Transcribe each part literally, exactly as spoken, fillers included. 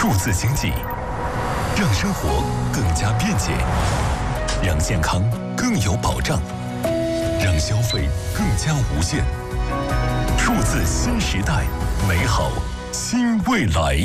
数字经济，让生活更加便捷，让健康更有保障，让消费更加无限。数字新时代，美好新未来。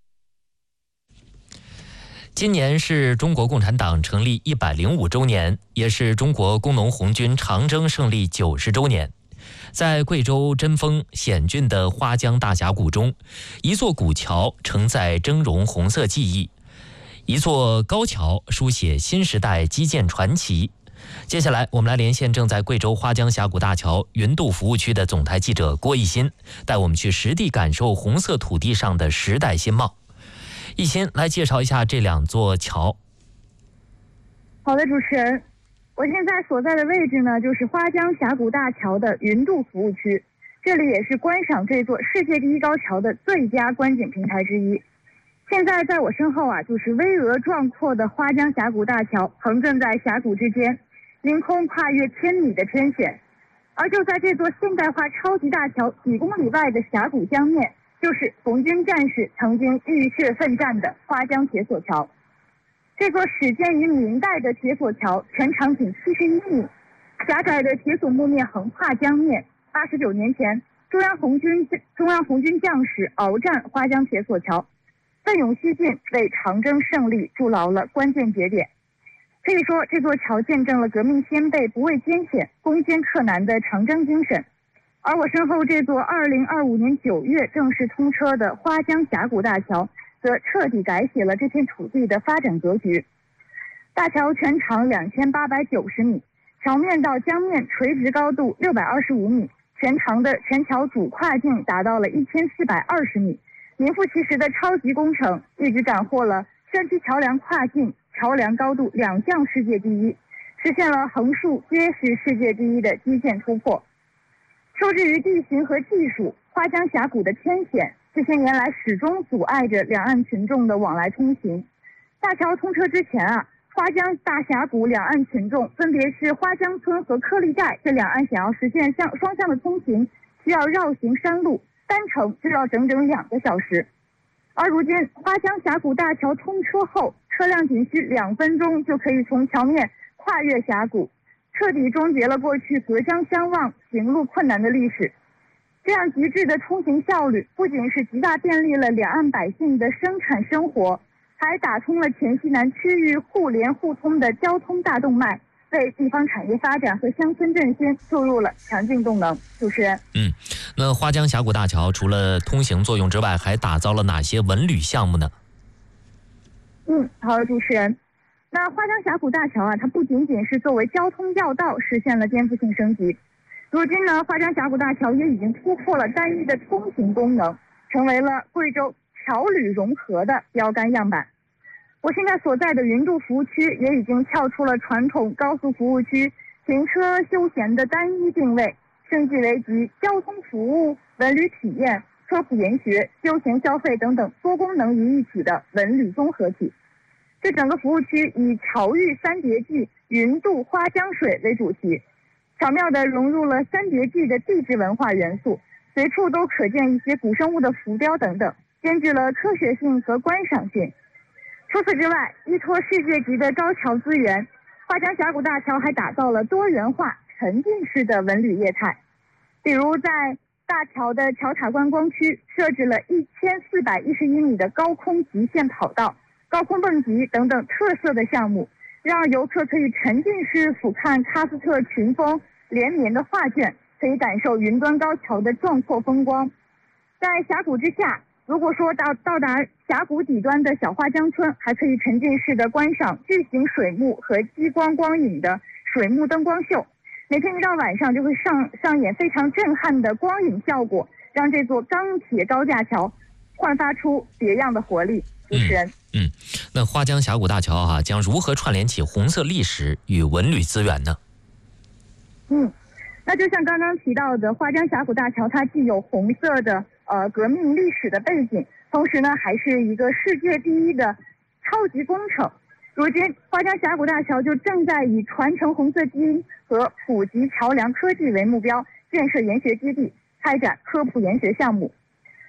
今年是中国共产党成立一百零五周年，也是中国工农红军长征胜利九十周年。在贵州贞丰险峻的花江大峡谷中，一座古桥承载峥嵘红色记忆，一座高桥书写新时代基建传奇。接下来我们来连线正在贵州花江峡谷大桥云渡服务区的总台记者郭一新，带我们去实地感受红色土地上的时代新貌。一新来介绍一下这两座桥。 好的，主持人，我现在所在的位置呢，就是花江峡谷大桥的云渡服务区，这里也是观赏这座世界第一高桥的最佳观景平台之一。现在在我身后啊，就是巍峨壮阔的花江峡谷大桥，横亘在峡谷之间，凌空跨越千米的天险。而就在这座现代化超级大桥几公里外的峡谷江面，就是红军战士曾经浴血奋战的花江铁索桥。这座始建于明代的铁索桥全长仅七十一米，狭窄的铁索木面横跨江面。八十九年前，中央红军中央红军将士鏖战花江铁索桥，奋勇西进，为长征胜利筑牢了关键节点。可以说，这座桥见证了革命先辈不畏艰险、攻坚克难的长征精神。而我身后这座二零二五年九月正式通车的花江峡谷大桥，则彻底改写了这片土地的发展格局。大桥全长两千八百九十米，桥面到江面垂直高度六百二十五米，全长的全桥主跨径达到了一千四百二十米，名副其实的超级工程，一直斩获了山区桥梁跨境、桥梁高度两项世界第一，实现了横竖皆是世界第一的基建突破。受制于地形和技术，花江峡谷的天险这些年来始终阻碍着两岸群众的往来通行。大桥通车之前啊，花江大峡谷两岸群众分别是花江村和颗粒寨，这两岸想要实现向双向的通行，需要绕行山路，单程就要整整两个小时。而如今花江峡谷大桥通车后，车辆仅需两分钟就可以从桥面跨越峡谷，彻底终结了过去隔江相望、行路困难的历史。这样极致的通行效率，不仅是极大便利了两岸百姓的生产生活，还打通了黔西南区域互联互通的交通大动脉，为地方产业发展和乡村振兴注入了强劲动能。主持人， 嗯，那花江峡谷大桥除了通行作用之外，还打造了哪些文旅项目呢？ 嗯，好的，主持人。那花江峡谷大桥啊，它不仅仅是作为交通要道实现了颠覆性升级，如今呢，花江峡谷大桥也已经突破了单一的通行功能，成为了贵州桥旅融合的标杆样板。我现在所在的云渡服务区也已经跳出了传统高速服务区停车休闲的单一定位，升级为集交通服务、文旅体验、科普研学、休闲消费等等多功能于一体的文旅综合体。这整个服务区以潮域三叠纪云渡花江水为主题，巧妙地融入了三叠纪的地质文化元素，随处都可见一些古生物的浮雕等等，兼具了科学性和观赏性。除此之外，依托世界级的高桥资源，花江峡谷大桥还打造了多元化沉浸式的文旅业态。比如在大桥的桥塔观光区设置了一千四百一十一米的高空极限跑道、高空蹦极等等特色的项目，让游客可以沉浸式俯瞰喀斯特群峰连绵的画卷，可以感受云端高桥的壮阔风光。在峡谷之下，如果说到到达峡谷底端的小花江村，还可以沉浸式的观赏巨型水幕和激光光影的水幕灯光秀。每天一到晚上就会上上演非常震撼的光影效果，让这座钢铁高架桥焕发出别样的活力。主持人， 嗯，嗯那花江峡谷大桥啊，将如何串联起红色历史与文旅资源呢？ 嗯，那就像刚刚提到的，花江峡谷大桥它既有红色的呃革命历史的背景，同时呢还是一个世界第一的超级工程。如今花江峡谷大桥就正在以传承红色基因和普及桥梁科技为目标，建设研学基地，开展科普研学项目。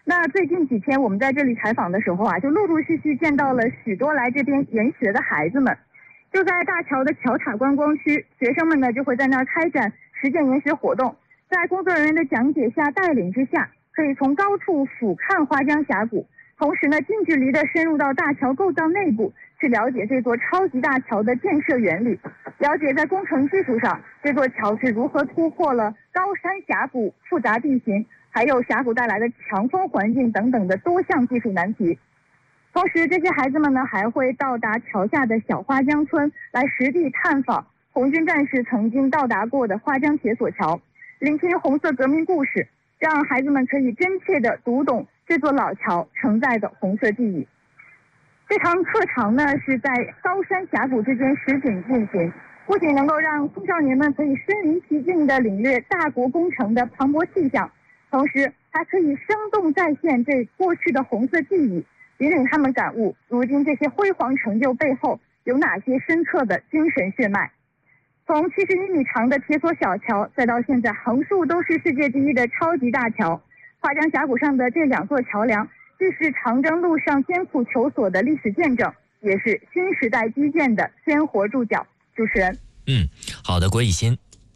那最近几天我们在这里采访的时候啊，就陆陆续续见到了许多来这边研学的孩子们。就在大桥的桥塔观光区，学生们呢就会在那儿开展实践研学活动，在工作人员的讲解下、带领之下，可以从高处俯瞰花江峡谷，同时呢近距离的深入到大桥构造内部，去了解这座超级大桥的建设原理，了解在工程技术上这座桥是如何突破了高山峡谷、复杂地形，还有峡谷带来的强风环境等等的多项技术难题。同时，这些孩子们呢还会到达桥下的小花江村，来实地探访红军战士曾经到达过的花江铁索桥，聆听红色革命故事，让孩子们可以真切地读懂这座老桥承载的红色记忆。这堂课堂呢是在高山峡谷之间实景进行，不仅能够让青少年们可以身临其境地领略大国工程的磅礴气象，同时还可以生动再现这过去的红色记忆，引领他们感悟如今这些辉煌成就背后有哪些深刻的精神血脉。从七十一米长的铁索小桥，再到现在横竖都是世界第一的超级大桥，花江峡谷上的这两座桥梁，既是长征路上艰苦求索的历史见证，也是新时代基建的鲜活注脚。主持人， 嗯，好的，郭以欣。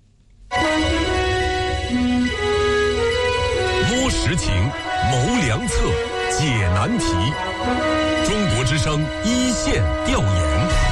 摸实情，谋良策，解难题。中国之声一线调研。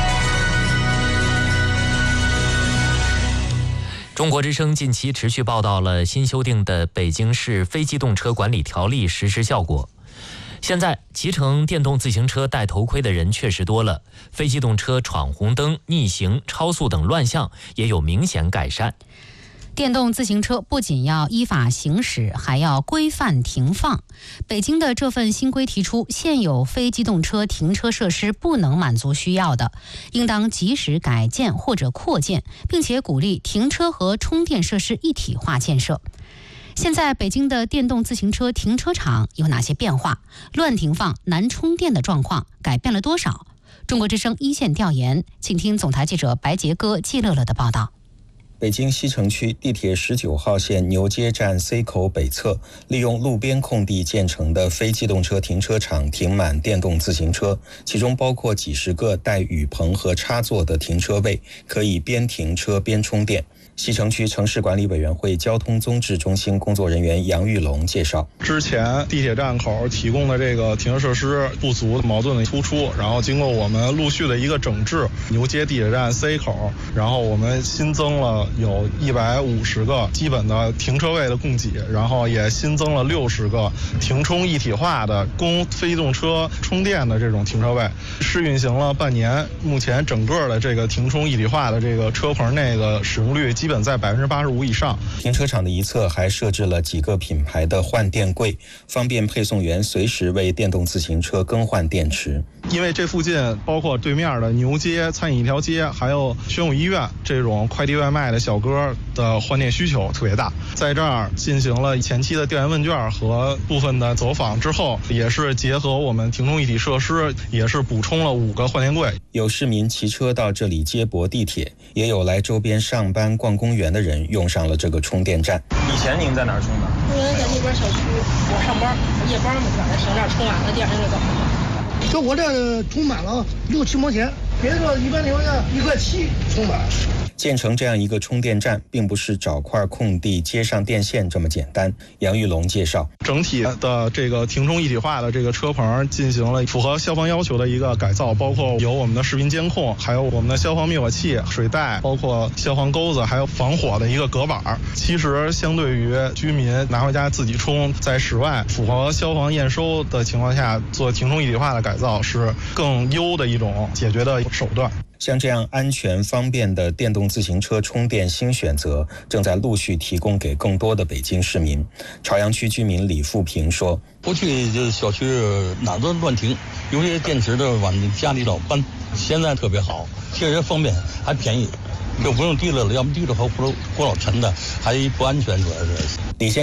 中国之声近期持续报道了新修订的北京市非机动车管理条例实施效果。现在骑乘电动自行车戴头盔的人确实多了，非机动车闯红灯、逆行、超速等乱象也有明显改善。 电动自行车不仅要依法行驶，还要规范停放。北京的这份新规提出，现有非机动车停车设施不能满足需要的，应当及时改建或者扩建，并且鼓励停车和充电设施一体化建设。现在北京的电动自行车停车场有哪些变化？乱停放、难充电的状况改变了多少？中国之声一线调研，请听总台记者白杰哥、季乐乐的报道。 北京西城区地铁十九号线牛街站 C 口北侧，利用路边空地建成的非机动车停车场停满电动自行车，其中包括几十个带雨棚和插座的停车位，可以边停车边充电。西城区城市管理委员会交通综治中心工作人员杨玉龙介绍， 之前地铁站口提供的这个停车设施不足，矛盾的突出，然后经过我们陆续的一个整治，牛街地铁站 C 口，然后我们新增了有一百五十个基本的停车位的供给，然后也新增了六十个停充一体化的供非机动车充电的这种停车位，试运行了半年，目前整个的这个停充一体化的这个车棚内的使用率基本在百分之八十五以上。 停车场的一侧还设置了几个品牌的换电柜，方便配送员随时为电动自行车更换电池。 因为这附近包括对面的牛街、餐饮一条街，还有宣武医院这种快递外卖的小哥的换电需求特别大，在这儿进行了前期的调研问卷和部分的走访之后，也是结合我们停充一体设施，也是补充了五个换电柜。 有市民骑车到这里接驳地铁，也有来周边上班逛公园的人用上了这个充电站。 以前您在哪儿充的？ 我原来在那边小区，我上班夜班嘛，晚上停这儿充完了，第二天就走。 就我这充满了六七毛钱，别说一般情况下一块七充满。 建成这样一个充电站，并不是找块空地接上电线这么简单。杨玉龙介绍， 整体的这个停充一体化的这个车棚进行了符合消防要求的一个改造，包括有我们的视频监控，还有我们的消防灭火器、水带，包括消防钩子，还有防火的一个隔板。其实相对于居民拿回家自己充，在室外符合消防验收的情况下做停充一体化的改造，是更优的一种解决的手段。 像这样安全方便的电动自行车充电新选择正在陆续提供给更多的北京市民。朝阳区居民李富平说， 过去就是小区哪都乱停，有些电池的往家里老搬，现在特别好，确实方便还便宜，就不用提了，要么提了后锅老沉的，还不安全，主要是。 李县